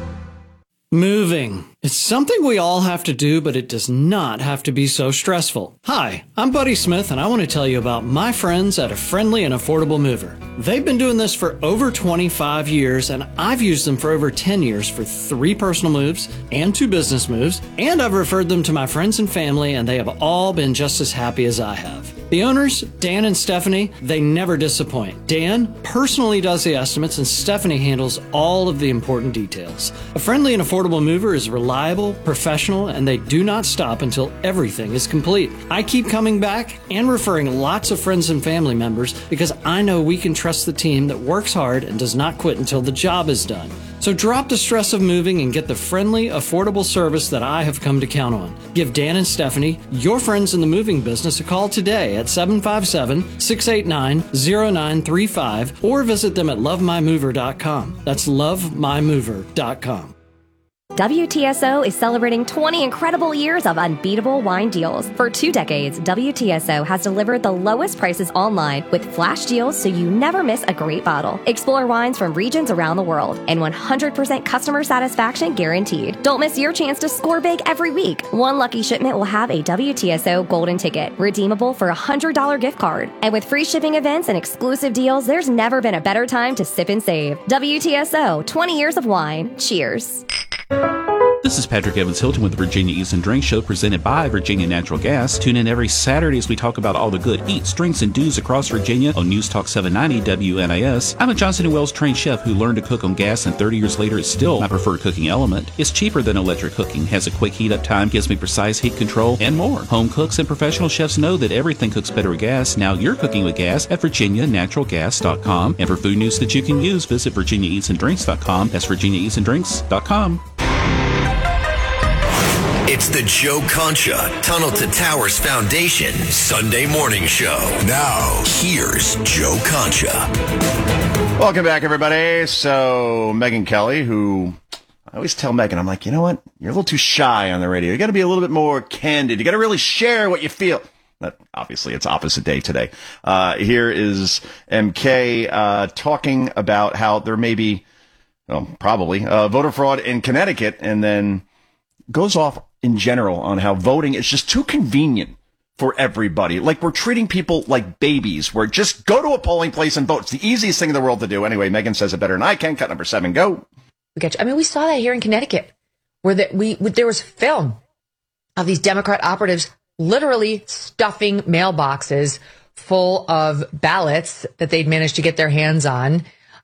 Moving. It's something we all have to do, but it does not have to be so stressful. Hi, I'm Buddy Smith, and I want to tell you about my friends at A Friendly and Affordable Mover. They've been doing this for over twenty-five years, and I've used them for over ten years for three personal moves and two business moves, and I've referred them to my friends and family, and they have all been just as happy as I have. The owners, Dan and Stephanie, they never disappoint. Dan personally does the estimates and Stephanie handles all of the important details. A Friendly and Affordable Mover is reliable, professional, and they do not stop until everything is complete. I keep coming back and referring lots of friends and family members because I know we can trust the team that works hard and does not quit until the job is done. So drop the stress of moving and get the friendly, affordable service that I have come to count on. Give Dan and Stephanie, your friends in the moving business, a call today at seven five seven, six eight nine, zero nine three five or visit them at love my mover dot com. That's love my mover dot com. W T S O is celebrating twenty incredible years of unbeatable wine deals. For two decades, W T S O has delivered the lowest prices online with flash deals so you never miss a great bottle. Explore wines from regions around the world and one hundred percent customer satisfaction guaranteed. Don't miss your chance to score big every week. One lucky shipment will have a W T S O golden ticket, redeemable for a one hundred dollars gift card. And with free shipping events and exclusive deals, there's never been a better time to sip and save. W T S O, twenty years of wine. Cheers. This is Patrick Evans Hilton with the Virginia Eats and Drinks Show presented by Virginia Natural Gas. Tune in every Saturday as we talk about all the good eats, drinks, and do's across Virginia on News Talk seven ninety W N I S. I'm a Johnson and Wales trained chef who learned to cook on gas, and thirty years later it's still my preferred cooking element. It's cheaper than electric cooking, has a quick heat up time, gives me precise heat control, and more. Home cooks and professional chefs know that everything cooks better with gas. Now you're cooking with gas at virginia natural gas dot com. And for food news that you can use, visit virginia eats and drinks dot com. That's virginia eats and drinks dot com. It's the Joe Concha Tunnel to Towers Foundation Sunday Morning Show. Now, here's Joe Concha. Welcome back, everybody. So, Megyn Kelly, who I always tell Megyn, I'm like, you know what? You're a little too shy on the radio. You got to be a little bit more candid. You got to really share what you feel. But obviously, it's opposite day today. Uh, here is M K uh, talking about how there may be, well, probably, uh, voter fraud in Connecticut, and then goes off in general on how voting is just too convenient for everybody. Like, we're treating people like babies, where just go to a polling place and vote. It's the easiest thing in the world to do. Anyway, Megyn says it better than I can. Cut number seven, go. I mean, we saw that here in Connecticut, where that we there was film of these Democrat operatives literally stuffing mailboxes full of ballots that they'd managed to get their hands on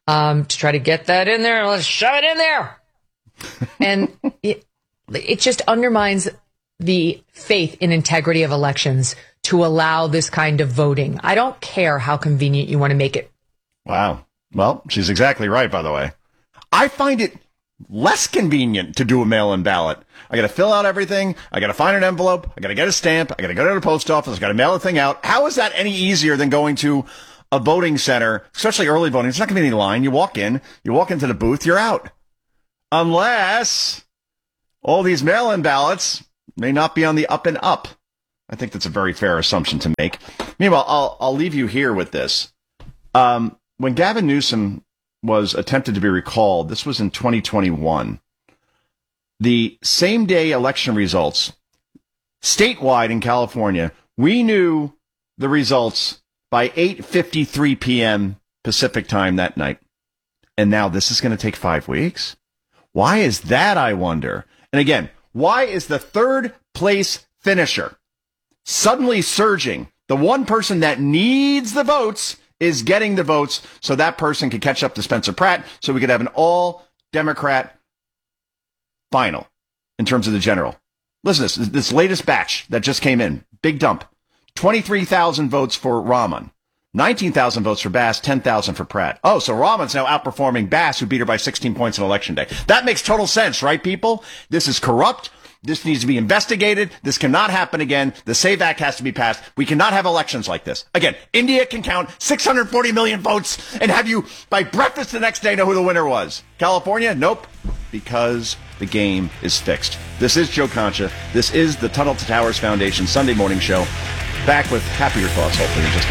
um, to try to get that in there. Let's shove it in there. And it, it just undermines the faith in integrity of elections to allow this kind of voting. I don't care how convenient you want to make it. Wow. Well, she's exactly right, by the way. I find it less convenient to do a mail-in ballot. I got to fill out everything. I got to find an envelope. I got to get a stamp. I got to go to the post office. I got to mail the thing out. How is that any easier than going to a voting center, especially early voting? It's not going to be any line. You walk in, you walk into the booth, you're out. Unless all these mail-in ballots may not be on the up and up. I think that's a very fair assumption to make. Meanwhile, I'll, I'll leave you here with this. Um, when Gavin Newsom was attempted to be recalled, this was in twenty twenty-one, the same day election results, statewide in California, we knew the results by eight fifty-three p.m. Pacific time that night. And now this is going to take five weeks? Why is that, I wonder? And again, why is the third place finisher suddenly surging? The one person that needs the votes is getting the votes so that person can catch up to Spencer Pratt so we could have an all-Democrat final in terms of the general. Listen to this, this latest batch that just came in, big dump, twenty-three thousand votes for Rahman, nineteen thousand votes for Bass, ten thousand for Pratt. Oh, so Rahman's now outperforming Bass, who beat her by sixteen points on Election Day. That makes total sense, right, people? This is corrupt. This needs to be investigated. This cannot happen again. The SAVE Act has to be passed. We cannot have elections like this. Again, India can count six hundred forty million votes and have you, by breakfast the next day, know who the winner was. California? Nope. Because the game is fixed. This is Joe Concha. This is the Tunnel to Towers Foundation Sunday morning show. Back with happier thoughts, hopefully, in just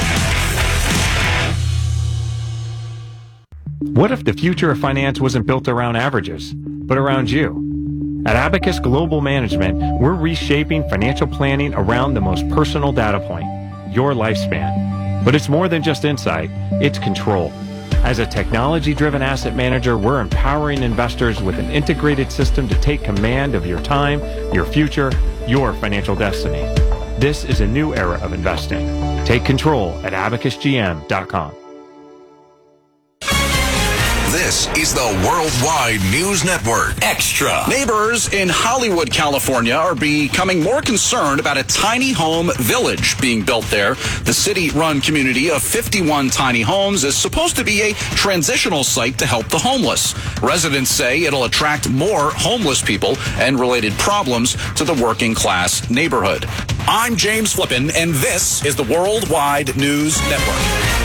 a moment. What if the future of finance wasn't built around averages, but around you? At Abacus Global Management, we're reshaping financial planning around the most personal data point, your lifespan. But it's more than just insight, it's control. As a technology-driven asset manager, we're empowering investors with an integrated system to take command of your time, your future, your financial destiny. This is a new era of investing. Take control at abacus g m dot com. This is the Worldwide News Network Extra. Neighbors in Hollywood, California are becoming more concerned about a tiny home village being built there. The city-run community of fifty-one tiny homes is supposed to be a transitional site to help the homeless. Residents say it'll attract more homeless people and related problems to the working-class neighborhood. I'm James Flippin, and this is the Worldwide News Network.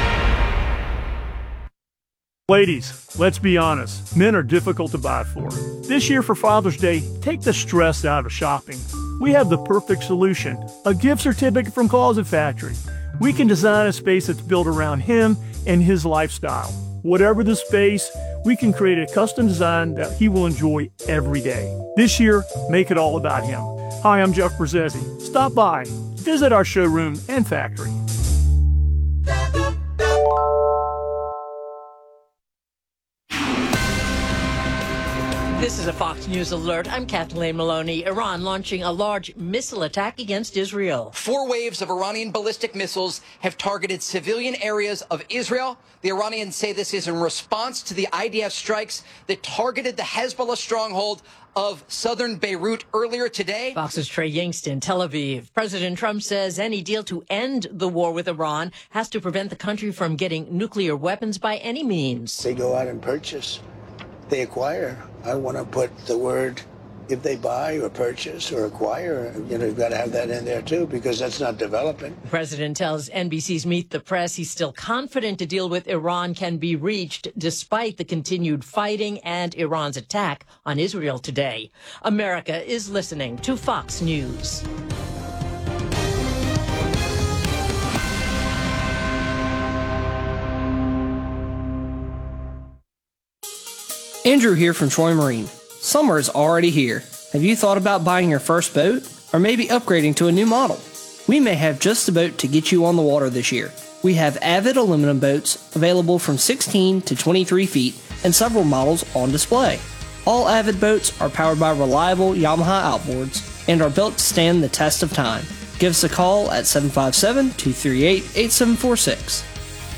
Ladies, let's be honest, men are difficult to buy for. This year for Father's Day, take the stress out of shopping. We have the perfect solution, a gift certificate from Closet Factory. We can design a space that's built around him and his lifestyle. Whatever the space, we can create a custom design that he will enjoy every day. This year, make it all about him. Hi, I'm Jeff Brzezzi. Stop by, visit our showroom and factory. This is a Fox News alert. I'm Kathleen Maloney. Iran launching a large missile attack against Israel. Four waves of Iranian ballistic missiles have targeted civilian areas of Israel. The Iranians say this is in response to the I D F strikes that targeted the Hezbollah stronghold of southern Beirut earlier today. Fox's Trey Yingst, Tel Aviv. President Trump says any deal to end the war with Iran has to prevent the country from getting nuclear weapons by any means. They go out and purchase. They acquire. I want to put the word, if they buy or purchase or acquire, you know, you've got to have that in there too, because that's not development. The president tells N B C's Meet the Press he's still confident a deal with Iran can be reached despite the continued fighting and Iran's attack on Israel today. America is listening to Fox News. Andrew here from Troy Marine. Summer is already here. Have you thought about buying your first boat? Or maybe upgrading to a new model? We may have just the boat to get you on the water this year. We have Avid aluminum boats available from sixteen to twenty-three feet and several models on display. All Avid boats are powered by reliable Yamaha outboards and are built to stand the test of time. Give us a call at seven five seven, two three eight, eight seven four six.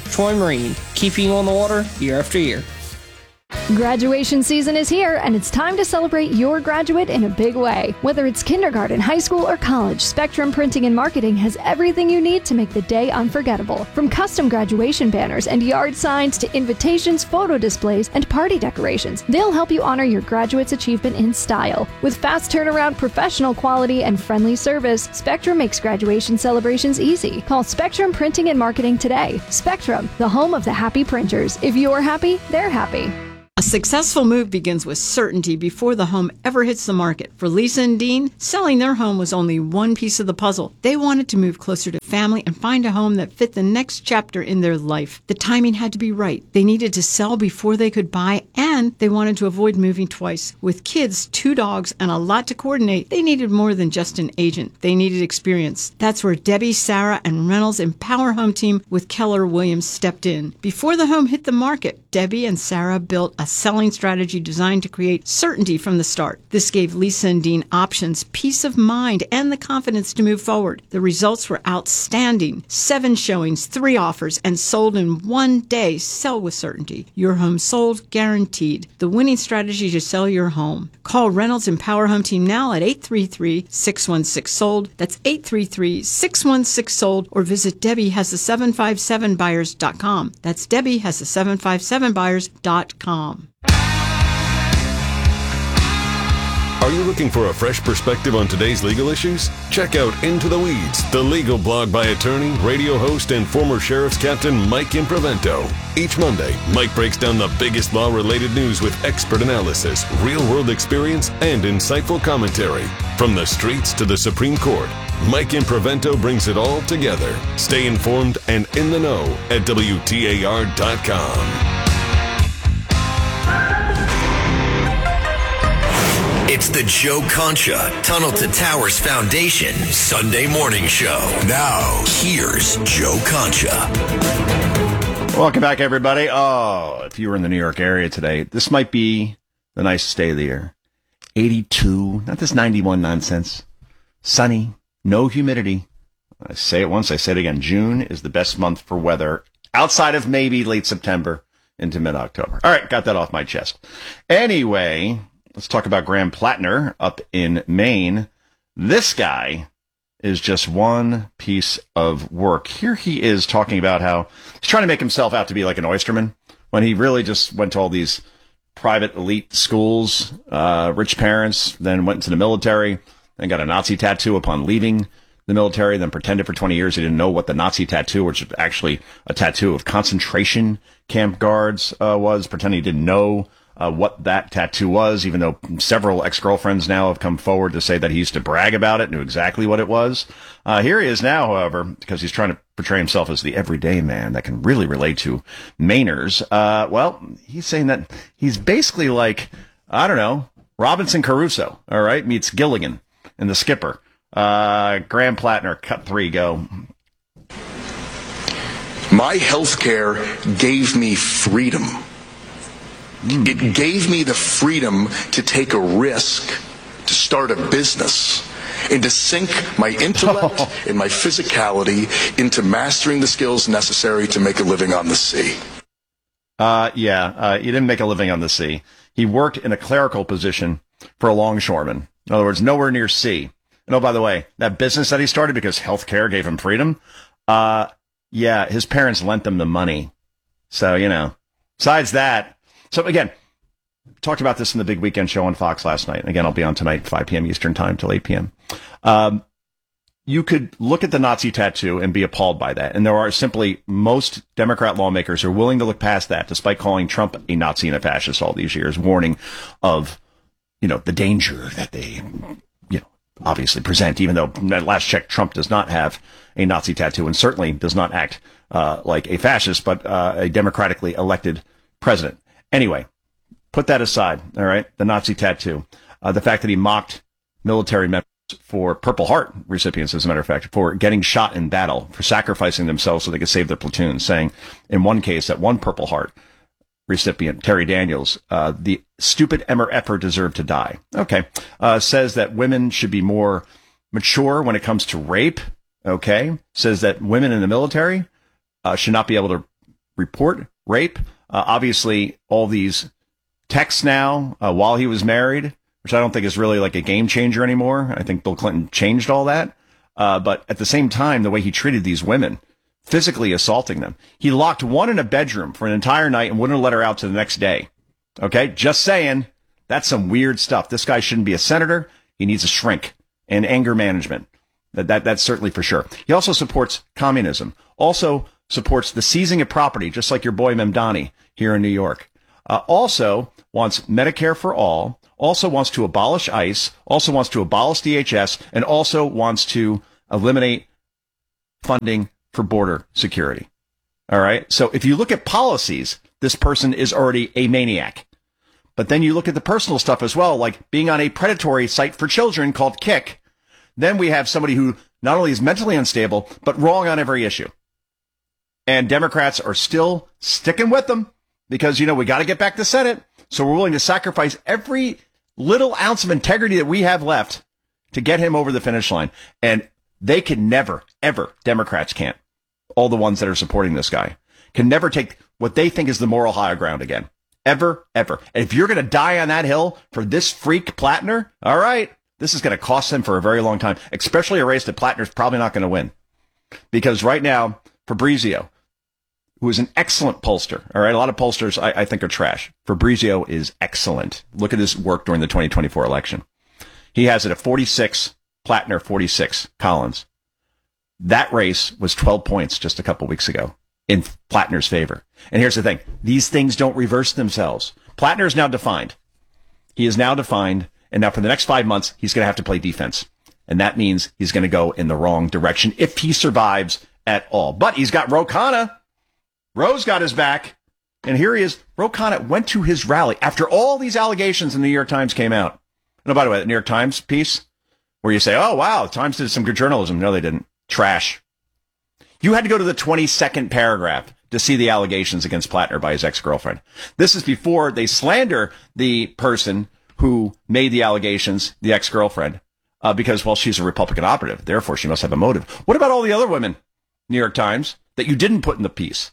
Troy Marine, keeping you on the water year after year. Graduation season is here, and it's time to celebrate your graduate in a big way. Whether it's kindergarten, high school, or college, Spectrum Printing and Marketing has everything you need to make the day unforgettable. From custom graduation banners and yard signs to invitations, photo displays, and party decorations, they'll help you honor your graduate's achievement in style. With fast turnaround, professional quality, and friendly service, Spectrum makes graduation celebrations easy. Call Spectrum Printing and Marketing today. Spectrum, the home of the happy printers. If you're happy, they're happy. A successful move begins with certainty before the home ever hits the market. For Lisa and Dean, selling their home was only one piece of the puzzle. They wanted to move closer to family and find a home that fit the next chapter in their life. The timing had to be right. They needed to sell before they could buy, and they wanted to avoid moving twice. With kids, two dogs, and a lot to coordinate, they needed more than just an agent. They needed experience. That's where Debbie, Sarah, and Reynolds Empower Home Team with Keller Williams stepped in. Before the home hit the market, Debbie and Sarah built a selling strategy designed to create certainty from the start. This gave Lisa and Dean options, peace of mind, and the confidence to move forward. The results were outstanding. Seven showings, three offers, and sold in one day. Sell with certainty. Your home sold, guaranteed. The winning strategy to sell your home. Call Reynolds Empower Home Team now at eight three three, six one six, sold. That's eight three three, six one six, sold. Or visit Debbie Has the seven five seven buyers dot com. That's Debbie Has the seven five seven buyers dot com. Are you looking for a fresh perspective on today's legal issues? Check out Into the Weeds, the legal blog by attorney, radio host, and former Sheriff's Captain Mike Imprevento. Each Monday, Mike breaks down the biggest law-related news with expert analysis, real-world experience, and insightful commentary. From the streets to the Supreme Court, Mike Imprevento brings it all together. Stay informed and in the know at W T A R dot com. It's the Joe Concha Tunnel to Towers Foundation Sunday Morning Show. Now, here's Joe Concha. Welcome back, everybody. Oh, if you were in the New York area today, this might be the nicest day of the year. eighty-two, not this ninety-one nonsense. Sunny, no humidity. I say it once, I say it again. June is the best month for weather outside of maybe late September into mid-October. All right, got that off my chest. Anyway, let's talk about Graham Plattner up in Maine. This guy is just one piece of work. Here he is talking about how he's trying to make himself out to be like an oysterman when he really just went to all these private elite schools, uh, rich parents, then went into the military and got a Nazi tattoo upon leaving the military, then pretended for twenty years he didn't know what the Nazi tattoo, which is actually a tattoo of concentration camp guards, uh, was, pretending he didn't know Uh, what that tattoo was, even though several ex-girlfriends now have come forward to say that he used to brag about it, knew exactly what it was. Uh, here he is now, however, because he's trying to portray himself as the everyday man that can really relate to Mainers. Uh, well, he's saying that he's basically like, I don't know, Robinson Crusoe, all right, meets Gilligan and the Skipper. Uh, Graham Plattner, cut three, go. My health care gave me freedom. It gave me the freedom to take a risk, to start a business, and to sink my intellect and my physicality into mastering the skills necessary to make a living on the sea. Uh, yeah, uh, he didn't make a living on the sea. He worked in a clerical position for a longshoreman. In other words, nowhere near sea. And oh, by the way, that business that he started because healthcare gave him freedom, uh, yeah, his parents lent him the money. So, you know, besides that, so again, talked about this in the Big Weekend Show on Fox last night. Again, I'll be on tonight, five p.m. Eastern time till eight p.m. Um, you could look at the Nazi tattoo and be appalled by that. And there are simply most Democrat lawmakers are willing to look past that, despite calling Trump a Nazi and a fascist all these years, warning of, you know, the danger that they, you know, obviously present, even though at last check, Trump does not have a Nazi tattoo and certainly does not act uh, like a fascist, but uh, a democratically elected president. Anyway, put that aside, all right? The Nazi tattoo. Uh, the fact that he mocked military members for Purple Heart recipients, as a matter of fact, for getting shot in battle, for sacrificing themselves so they could save their platoon, saying in one case that one Purple Heart recipient, Terry Daniels, uh, the stupid Emmer Epper deserved to die. Okay. Uh, says that women should be more mature when it comes to rape. Okay. Says that women in the military uh, should not be able to report rape. Uh, obviously, all these texts now uh, while he was married, which I don't think is really like a game changer anymore. I think Bill Clinton changed all that. Uh, but at the same time, the way he treated these women, physically assaulting them. He locked one in a bedroom for an entire night and wouldn't let her out to the next day. Okay, just saying, that's some weird stuff. This guy shouldn't be a senator. He needs a shrink and anger management. That, that That's certainly for sure. He also supports communism, also supports the seizing of property, just like your boy Memdani here in New York. Uh, also wants Medicare for all, also wants to abolish ICE, also wants to abolish D H S, and also wants to eliminate funding for border security. All right. So if you look at policies, this person is already a maniac. But then you look at the personal stuff as well, like being on a predatory site for children called Kick. Then we have somebody who not only is mentally unstable, but wrong on every issue. And Democrats are still sticking with them because, you know, we got to get back to Senate. So we're willing to sacrifice every little ounce of integrity that we have left to get him over the finish line. And they can never, ever, Democrats can't, all the ones that are supporting this guy, can never take what they think is the moral high ground again. Ever, ever. And if you're going to die on that hill for this freak Plattner, all right, this is going to cost them for a very long time, especially a race that Plattner's probably not going to win. Because right now, Fabrizio, who is an excellent pollster, all right, a lot of pollsters I, I think are trash. Fabrizio is excellent. Look at his work during the twenty twenty-four election. He has it at forty-six, Plattner forty-six, Collins. That race was twelve points just a couple weeks ago in Plattner's favor. And here's the thing. These things don't reverse themselves. Plattner is now defined. He is now defined. And now for the next five months, he's going to have to play defense. And that means he's going to go in the wrong direction if he survives at all. But he's got Ro Khanna. Ro's got his back. And here he is. Ro Khanna went to his rally after all these allegations in the New York Times came out. And oh, by the way, the New York Times piece where you say, oh, wow, Times did some good journalism. No, they didn't. Trash. You had to go to the twenty-second paragraph to see the allegations against Plattner by his ex-girlfriend. This is before they slander the person who made the allegations, the ex-girlfriend, uh, because, well, she's a Republican operative. Therefore, she must have a motive. What about all the other women, New York Times, that you didn't put in the piece?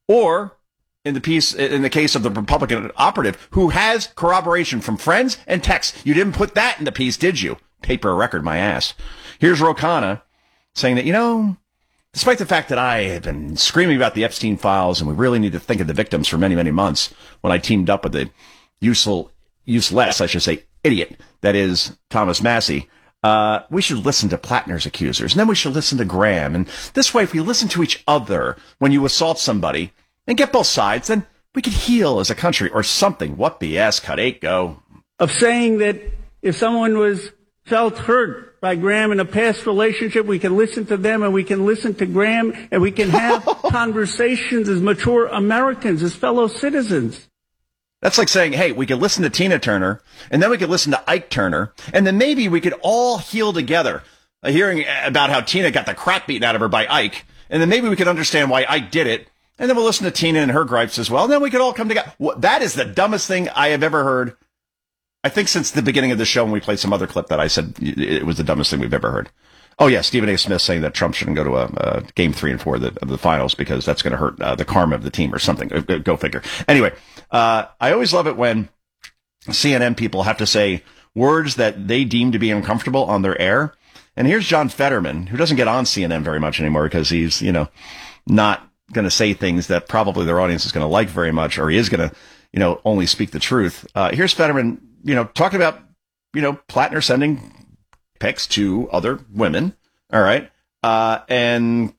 Or in the piece, in the case of the Republican operative, who has corroboration from friends and texts. You didn't put that in the piece, did you? Paper record, my ass. Here's Ro Khanna saying that, you know, despite the fact that I have been screaming about the Epstein files and we really need to think of the victims for many, many months when I teamed up with the useful, useless, I should say, idiot that is Thomas Massie, uh, we should listen to Plattner's accusers. And then we should listen to Graham. And this way, if we listen to each other when you assault somebody and get both sides, then we could heal as a country or something. What B S? Cut eight, go. Of saying that if someone was felt hurt by Graham in a past relationship, we can listen to them and we can listen to Graham and we can have conversations as mature Americans, as fellow citizens. That's like saying, hey, we could listen to Tina Turner and then we could listen to Ike Turner and then maybe we could all heal together, uh, hearing about how Tina got the crap beaten out of her by Ike. And then maybe we could understand why Ike did it. And then we'll listen to Tina and her gripes as well. And then we could all come together. That is the dumbest thing I have ever heard. I think since the beginning of the show when we played some other clip that I said it was the dumbest thing we've ever heard. Oh, yeah, Stephen A. Smith saying that Trump shouldn't go to a, a game three and four of the, of the finals because that's going to hurt uh, the karma of the team or something. Go, go figure. Anyway, uh, I always love it when C N N people have to say words that they deem to be uncomfortable on their air. And here's John Fetterman, who doesn't get on C N N very much anymore because he's, you know, not going to say things that probably their audience is going to like very much, or he is going to, you know, only speak the truth. Uh, here's Fetterman, you know, talking about, you know, Plattner sending pics to other women. All right. Uh, and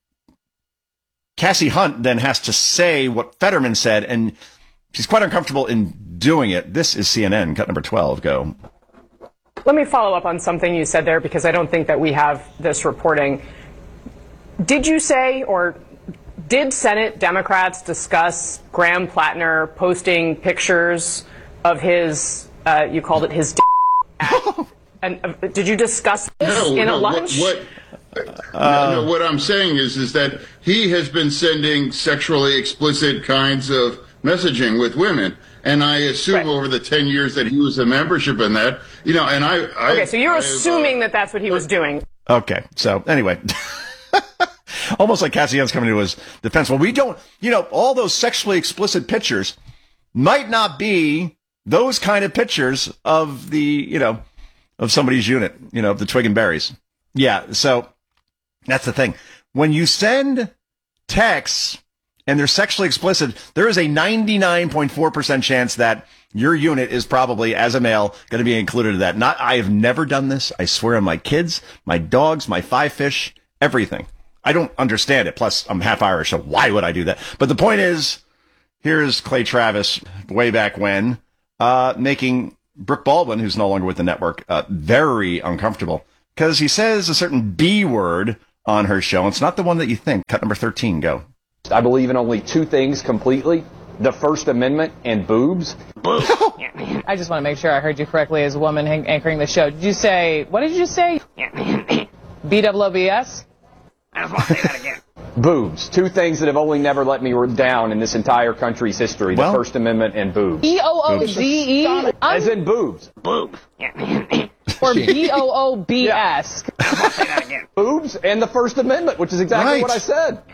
Cassie Hunt then has to say what Fetterman said, and she's quite uncomfortable in doing it. This is C N N, cut number twelve. Go. Let me follow up on something you said there, because I don't think that we have this reporting. Did you say, or did Senate Democrats discuss Graham Plattner posting pictures of his, uh, you called it his d- at, and uh, did you discuss this no, in no, a lunch? What, what, uh, no, no, what I'm saying is, is that he has been sending sexually explicit kinds of messaging with women. And I assume right. over the ten years that he was a membership in that, you know, and I... I okay, so you're I, assuming uh, that that's what he was doing. Okay, so anyway... almost like Cassian's coming to his defense. Well, we don't, you know, all those sexually explicit pictures might not be those kind of pictures of the, you know, of somebody's unit, you know, of the twig and berries. Yeah, so that's the thing. When you send texts and they're sexually explicit, there is a ninety-nine point four percent chance that your unit is probably, as a male, going to be included in that. Not, I have never done this. I swear on my kids, my dogs, my five fish, everything. I don't understand it. Plus, I'm half Irish, so why would I do that? But the point is, here's Clay Travis, way back when, uh, making Brooke Baldwin, who's no longer with the network, uh, very uncomfortable. Because he says a certain B word on her show. It's not the one that you think. Cut number thirteen, go. I believe in only two things completely. The First Amendment and boobs. Boobs. I just want to make sure I heard you correctly as a woman anchoring the show. Did you say, what did you say? B O O B S? I just want to say that again. Boobs. Two things that have only never let me down in this entire country's history. Well, the First Amendment and boobs. B O O Z E? As in boobs. Boobs. Or B O O B S? Yeah. I want to say that again. Boobs and the First Amendment, which is exactly Right. what I said.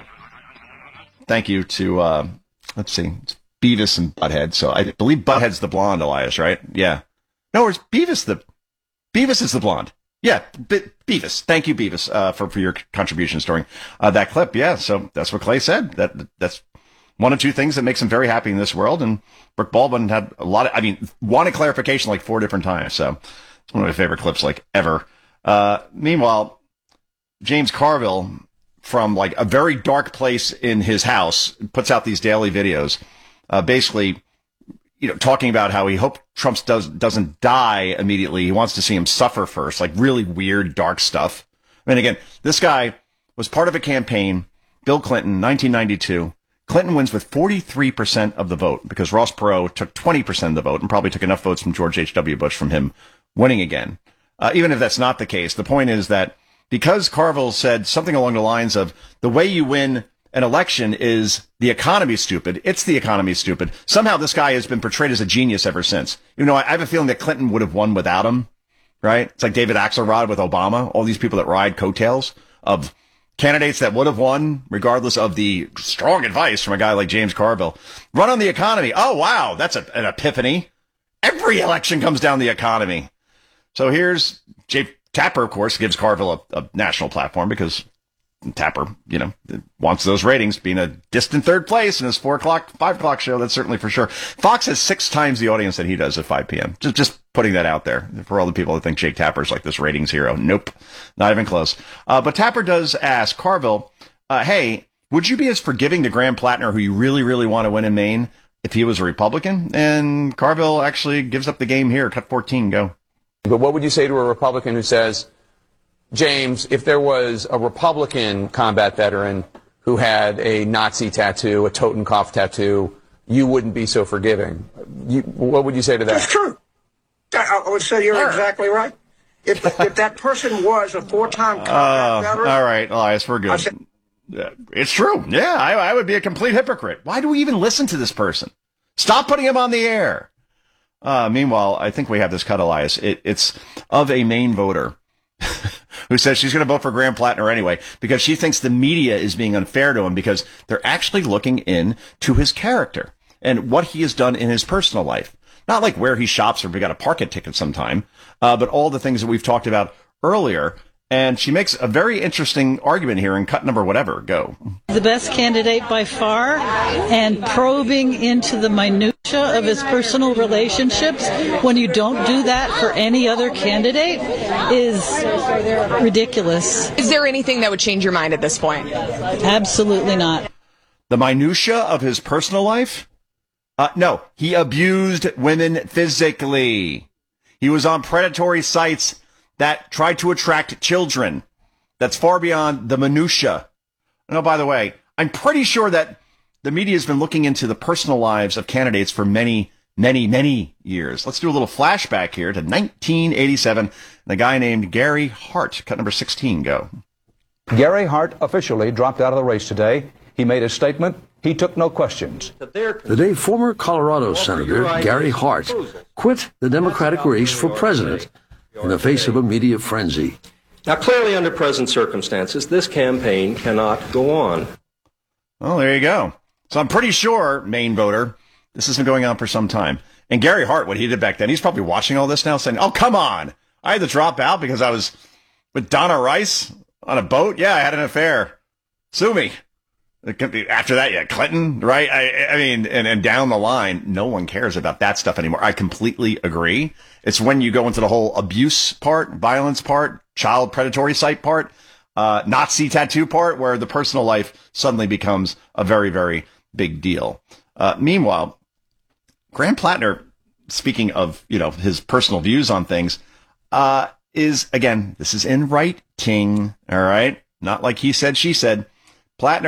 Thank you to, uh, let's see, it's Beavis and Butthead. So I believe Butthead's the blonde, Elias, right? Yeah. No, it's Beavis the, Beavis is the blonde. Yeah, Be- Beavis. Thank you, Beavis, uh, for, for your contributions during uh, that clip. Yeah, so that's what Clay said. That That's one of two things that makes him very happy in this world. And Brooke Baldwin had a lot of, I mean, wanted clarification like four different times. So it's one of my favorite clips like ever. Uh, meanwhile, James Carville, from like a very dark place in his house, puts out these daily videos, uh, basically, you know, talking about how he hoped Trump does, doesn't die immediately. He wants to see him suffer first, like really weird, dark stuff. I mean, again, this guy was part of a campaign, Bill Clinton, nineteen ninety-two. Clinton wins with forty-three percent of the vote because Ross Perot took twenty percent of the vote and probably took enough votes from George H W. Bush from him winning again. Uh, even if that's not the case, the point is that because Carville said something along the lines of the way you win an election is the economy stupid, it's the economy stupid. Somehow this guy has been portrayed as a genius ever since. You know, I, I have a feeling that Clinton would have won without him, right? It's like David Axelrod with Obama, all these people that ride coattails of candidates that would have won, regardless of the strong advice from a guy like James Carville. Run on the economy. Oh, wow, that's a, an epiphany. Every election comes down the economy. So here's Jay Tapper, of course, gives Carville a, a national platform because Tapper, you know, wants those ratings, being a distant third place in his four o'clock, five o'clock show. That's certainly for sure. Fox has six times the audience that he does at five p.m. Just, just putting that out there for all the people that think Jake Tapper's like this ratings hero. Nope, not even close. Uh, but Tapper does ask Carville, uh, hey, would you be as forgiving to Graham Plattner, who you really, really want to win in Maine, if he was a Republican? And Carville actually gives up the game here. Cut fourteen, go. But what would you say to a Republican who says, James, if there was a Republican combat veteran who had a Nazi tattoo, a Totenkopf tattoo, you wouldn't be so forgiving? You, what would you say to that? That's true. I would say you're sure. exactly right. If, if that person was a four-time combat uh, veteran... All right, Elias, we're good. Said, it's true. Yeah, I, I would be a complete hypocrite. Why do we even listen to this person? Stop putting him on the air. Uh, meanwhile, I think we have this cut, Elias. It, it's of a Maine voter who says she's going to vote for Graham Plattner anyway because she thinks the media is being unfair to him because they're actually looking into his character and what he has done in his personal life. Not like where he shops or if he got a parking ticket sometime, uh, but all the things that we've talked about earlier. And she makes a very interesting argument here in cut number whatever. Go. The best candidate by far, and probing into the minutia of his personal relationships when you don't do that for any other candidate is ridiculous. Is there anything that would change your mind at this point? Absolutely not. The minutia of his personal life? Uh, no, he abused women physically. He was on predatory sites that tried to attract children. That's far beyond the minutia. And oh, by the way, I'm pretty sure that the media has been looking into the personal lives of candidates for many, many, many years. Let's do a little flashback here to nineteen eighty-seven. And a guy named Gary Hart. Cut number sixteen, go. Gary Hart officially dropped out of the race today. He made a statement. He took no questions. The day former Colorado Senator Gary Hart quit the Democratic race for president in the face of a media frenzy. Now, clearly, under present circumstances, this campaign cannot go on. Well, there you go. So I'm pretty sure, Maine voter, this has been going on for some time. And Gary Hart, what he did back then, he's probably watching all this now saying, oh, come on. I had to drop out because I was with Donna Rice on a boat. Yeah, I had an affair. Sue me. After that, yeah, Clinton, right? I, I mean, and, and down the line, no one cares about that stuff anymore. I completely agree. It's when you go into the whole abuse part, violence part, child predatory site part, uh, Nazi tattoo part, where the personal life suddenly becomes a very, very big deal. Uh, meanwhile, Graham Plattner, speaking of, you know, his personal views on things, uh, is, again, this is in writing, all right? Not like he said, she said. Plattner